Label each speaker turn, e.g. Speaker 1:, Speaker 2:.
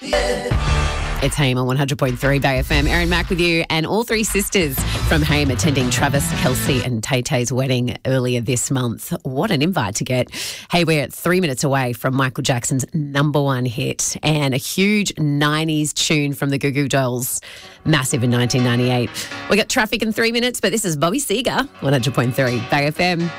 Speaker 1: It's Haim on 100.3 Bay FM. Erin Mack with you, and all three sisters from Haim attending Travis, Kelsey and Tay-Tay's wedding earlier this month. What an invite to get. Hey, we're 3 minutes away from Michael Jackson's #1 hit and a huge 90s tune from the Goo Goo Dolls, massive in 1998. We got traffic in 3 minutes, but this is Bobby Seger, 100.3 Bay FM.